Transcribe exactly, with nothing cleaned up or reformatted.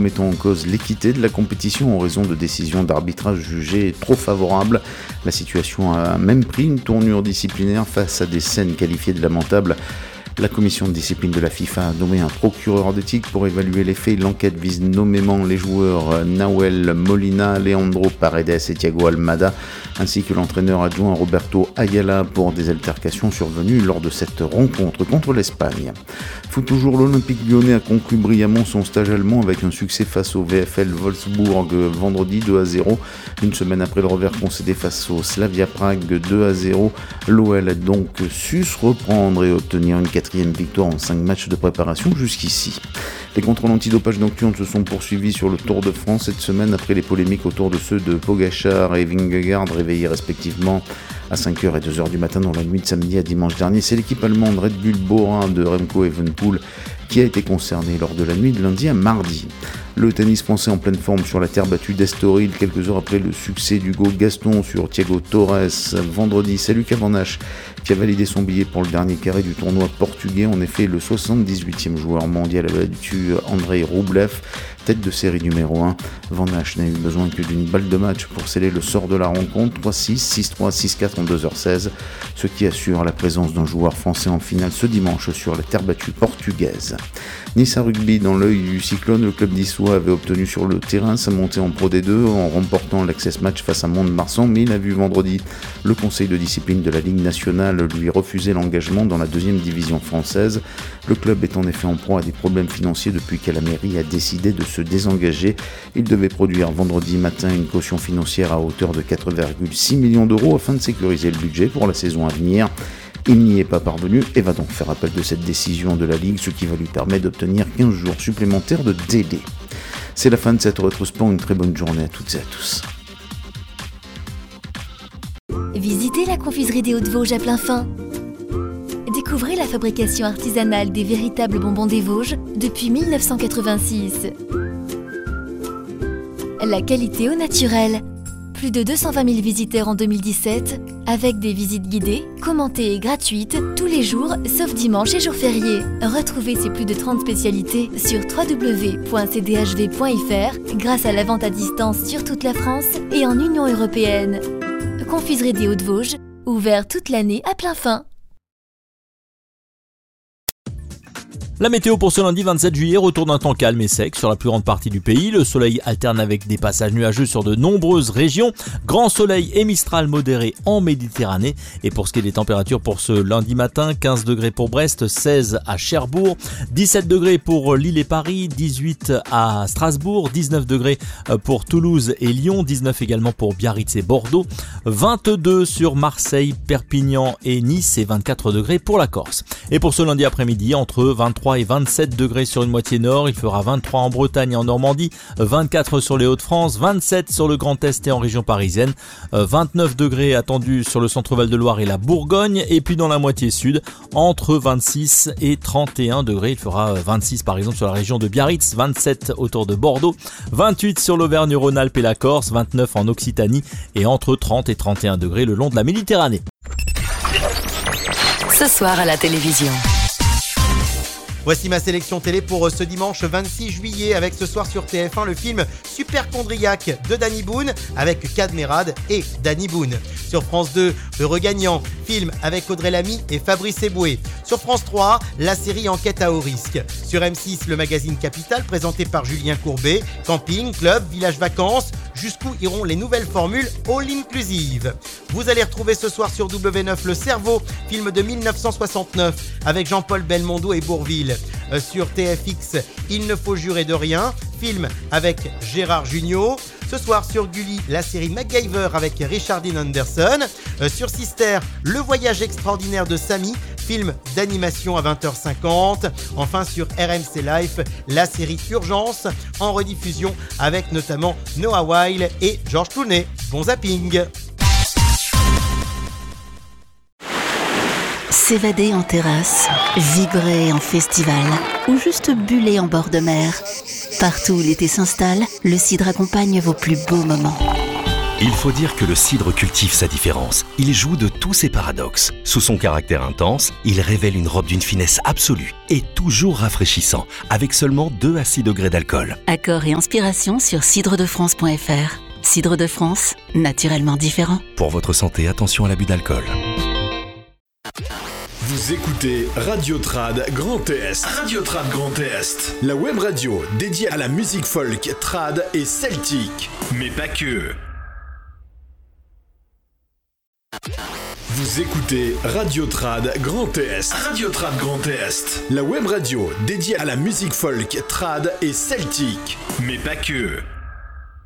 remettant en cause l'équité de la compétition en raison de décisions d'arbitrage jugées trop favorables. La situation a même pris une tournure disciplinaire face à des scènes qualifiées de lamentables. La commission de discipline de la FIFA a nommé un procureur d'éthique pour évaluer les faits. L'enquête vise nommément les joueurs Nahuel Molina, Leandro Paredes et Thiago Almada, ainsi que l'entraîneur adjoint Roberto Ayala pour des altercations survenues lors de cette rencontre contre l'Espagne. Foot toujours, l'Olympique lyonnais a conclu brillamment son stage allemand avec un succès face au V F L Wolfsburg vendredi deux à zéro. Une semaine après le revers concédé face au Slavia Prague deux à zéro, l'O L a donc su se reprendre et obtenir une quatrième victoire en cinq matchs de préparation jusqu'ici. Les contrôles antidopage nocturnes se sont poursuivis sur le Tour de France cette semaine après les polémiques autour de ceux de Pogačar et Vingegaard réveillés respectivement à cinq heures et deux heures du matin dans la nuit de samedi à dimanche dernier. C'est l'équipe allemande Red Bull Bora de Remco Evenepoel qui a été concernée lors de la nuit de lundi à mardi. Le tennis français en pleine forme sur la terre battue d'Estoril quelques heures après le succès d'Hugo Gaston sur Thiago Torres vendredi. C'est Lucas Van Hache qui a validé son billet pour le dernier carré du tournoi portugais. En effet, le soixante-dix-huitième joueur mondial a battu Andrei Rublev, tête de série numéro un. Van Hache n'a eu besoin que d'une balle de match pour sceller le sort de la rencontre, trois six, six trois, six quatre en deux heures seize, ce qui assure la présence d'un joueur français en finale ce dimanche sur la terre battue portugaise. Nice à rugby, dans l'œil du cyclone, le club niçois avait obtenu sur le terrain sa montée en Pro D deux en remportant l'Access Match face à Mont-de-Marsan, mais il a vu vendredi le conseil de discipline de la Ligue nationale lui refuser l'engagement dans la deuxième division française. Le club est en effet en proie à des problèmes financiers depuis que la mairie a décidé de se désengager. Il devait produire vendredi matin une caution financière à hauteur de quatre virgule six millions d'euros afin de sécuriser le budget pour la saison à venir. Il n'y est pas parvenu et va donc faire appel de cette décision de la Ligue, ce qui va lui permettre d'obtenir quinze jours supplémentaires de délai. C'est la fin de cette rétrospect, une très bonne journée à toutes et à tous. Visitez la confiserie des Hauts-de-Vosges à plein fin. Découvrez la fabrication artisanale des véritables bonbons des Vosges depuis mille neuf cent quatre-vingt-six. La qualité au naturel. Plus de deux cent vingt mille visiteurs en deux mille dix-sept, avec des visites guidées, commentées et gratuites, tous les jours, sauf dimanche et jours fériés. Retrouvez ces plus de trente spécialités sur w w w point c d h v point f r grâce à la vente à distance sur toute la France et en Union européenne. Confiserie des Hauts-de-Vosges, ouvert toute l'année à plein fin. La météo pour ce lundi vingt-sept juillet, retour d'un temps calme et sec sur la plus grande partie du pays. Le soleil alterne avec des passages nuageux sur de nombreuses régions. Grand soleil et mistral modéré en Méditerranée. Et pour ce qui est des températures pour ce lundi matin, quinze degrés pour Brest, seize à Cherbourg, dix-sept degrés pour Lille et Paris, dix-huit à Strasbourg, dix-neuf degrés pour Toulouse et Lyon, dix-neuf également pour Biarritz et Bordeaux, vingt-deux sur Marseille, Perpignan et Nice et vingt-quatre degrés pour la Corse. Et pour ce lundi après-midi, entre vingt-trois et vingt-sept degrés sur une moitié nord, il fera vingt-trois en Bretagne et en Normandie, vingt-quatre sur les Hauts-de-France, vingt-sept sur le Grand Est et en région parisienne, vingt-neuf degrés attendus sur le centre Val-de-Loire et la Bourgogne, et puis dans la moitié sud, entre vingt-six et trente et un degrés, il fera vingt-six par exemple sur la région de Biarritz, vingt-sept autour de Bordeaux, vingt-huit sur l'Auvergne-Rhône-Alpes et la Corse, vingt-neuf en Occitanie et entre trente et trente et un degrés le long de la Méditerranée. Ce soir à la télévision. Voici ma sélection télé pour ce dimanche vingt-six juillet avec ce soir sur T F un le film Superchondriac de Danny Boone avec Kad Merad et Danny Boone. Sur France deux, Le Regagnant, film avec Audrey Lamy et Fabrice Eboué. Sur France trois, la série Enquête à haut risque. Sur M six, le magazine Capital présenté par Julien Courbet. Camping, club, village vacances, jusqu'où iront les nouvelles formules all inclusive. Vous allez retrouver ce soir sur W neuf Le Cerveau, film de mille neuf cent soixante-neuf avec Jean-Paul Belmondo et Bourvil. Euh, sur T F X, Il ne faut jurer de rien, film avec Gérard Jugnot. Ce soir sur Gulli, la série MacGyver avec Richard Dean Anderson. Euh, sur Sister, Le voyage extraordinaire de Samy, film d'animation à vingt heures cinquante. Enfin sur R M C Life, la série Urgence en rediffusion avec notamment Noah Weil et George Clooney. Bon zapping! S'évader en terrasse, vibrer en festival ou juste buller en bord de mer. Partout où l'été s'installe, le cidre accompagne vos plus beaux moments. Il faut dire que le cidre cultive sa différence. Il joue de tous ses paradoxes. Sous son caractère intense, il révèle une robe d'une finesse absolue et toujours rafraîchissant, avec seulement deux à six degrés d'alcool. Accord et inspiration sur cidre de france point f r. Cidre de France, naturellement différent. Pour votre santé, attention à l'abus d'alcool. Vous écoutez Radio Trad Grand Est. Radio Trad Grand Est. La web radio dédiée à la musique folk, trad et celtique. Mais pas que. Vous écoutez Radio Trad Grand Est. Radio Trad Grand Est. La web radio dédiée à la musique folk, trad et celtique. Mais pas que.